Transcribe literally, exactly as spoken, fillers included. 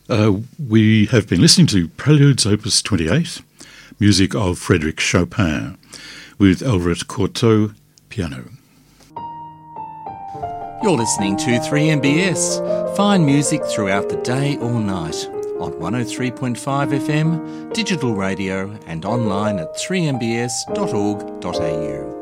Uh, we have been listening to Preludes Opus twenty-eight, music of Frédéric Chopin, with Elvret Cortot, piano. You're listening to three M B S. Fine music throughout the day or night on one oh three point five F M, digital radio and online at three m b s dot org dot a u.